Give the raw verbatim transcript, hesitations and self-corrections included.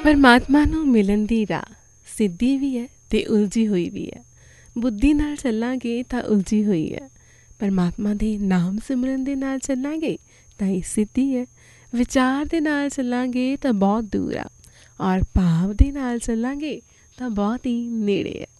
ਪਰਮਾਤਮਾ ਨੂੰ ਮਿਲਣ ਦੀ ਰਾਹ ਸਿੱਧੀ ਵੀ ਹੈ ਅਤੇ ਉਲਝੀ ਹੋਈ ਵੀ ਹੈ। ਬੁੱਧੀ ਨਾਲ ਚੱਲਾਂਗੇ ਤਾਂ ਉਲਝੀ ਹੋਈ ਹੈ, ਪਰਮਾਤਮਾ ਦੇ ਨਾਮ ਸਿਮਰਨ ਦੇ ਨਾਲ ਚੱਲਾਂਗੇ ਤਾਂ ਇਹ ਸਿੱਧੀ ਹੈ। ਵਿਚਾਰ ਦੇ ਨਾਲ ਚੱਲਾਂਗੇ ਤਾਂ ਬਹੁਤ ਦੂਰ ਆ, ਔਰ ਭਾਵ ਦੇ ਨਾਲ ਚੱਲਾਂਗੇ ਤਾਂ ਬਹੁਤ ਹੀ ਨੇੜੇ ਹੈ।